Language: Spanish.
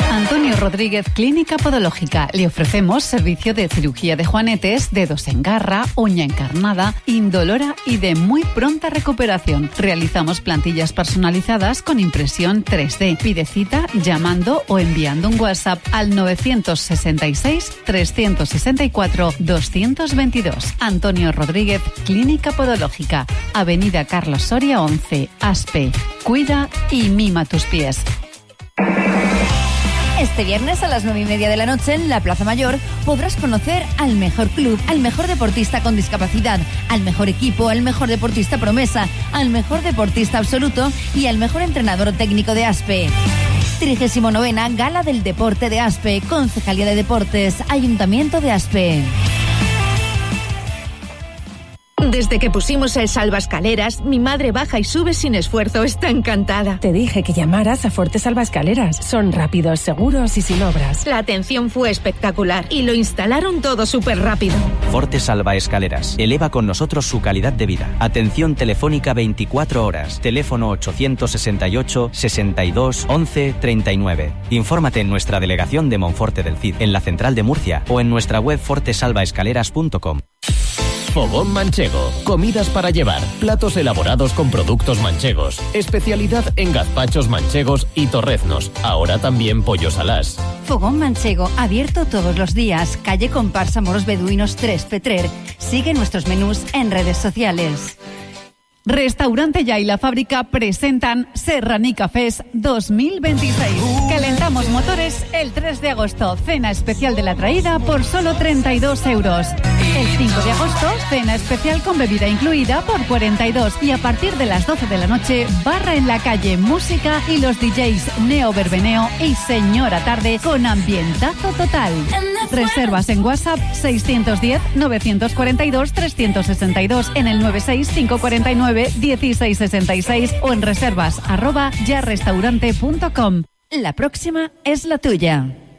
Antonio Rodríguez, Clínica Podológica. Le ofrecemos servicio de cirugía de juanetes, dedos en garra, uña encarnada, indolora y de muy pronta recuperación. Realizamos plantillas personalizadas con impresión 3D. Pide cita llamando o enviando un WhatsApp al 966 364 222. Antonio Rodríguez, Clínica Podológica. Avenida Carlos Soria 11, Aspe. Cuida y mima tus pies. Este viernes a las 9:30 de la noche en la Plaza Mayor podrás conocer al mejor club, al mejor deportista con discapacidad, al mejor equipo, al mejor deportista promesa, al mejor deportista absoluto y al mejor entrenador técnico de Aspe. 39ª Gala del Deporte de Aspe, Concejalía de Deportes, Ayuntamiento de Aspe. Desde que pusimos el salvaescaleras, mi madre baja y sube sin esfuerzo. Está encantada. Te dije que llamaras a Forte Salvaescaleras. Son rápidos, seguros y sin obras. La atención fue espectacular y lo instalaron todo súper rápido. Forte Salvaescaleras. Eleva con nosotros su calidad de vida. Atención telefónica 24 horas. Teléfono 868 62 11 39. Infórmate en nuestra delegación de Monforte del Cid, en la central de Murcia o en nuestra web fortesalvaescaleras.com. Fogón Manchego. Comidas para llevar. Platos elaborados con productos manchegos. Especialidad en gazpachos manchegos y torreznos. Ahora también pollos alás. Fogón Manchego, abierto todos los días. Calle Comparsa Moros Beduinos 3, Petrer. Sigue nuestros menús en redes sociales. Restaurante Ya y La Fábrica presentan Serranica Fest 2026. Calentamos motores el 3 de agosto. Cena especial de la traída por solo 32 euros. El 5 de agosto, cena especial con bebida incluida por 42. Y a partir de las 12 de la noche, barra en la calle, música y los DJs Neo Verbeneo y Señora Tarde con ambientazo total. Reservas en WhatsApp 610 942 362 en el 96549 1666 o en reservas @yarrestaurante.com. La próxima es la tuya.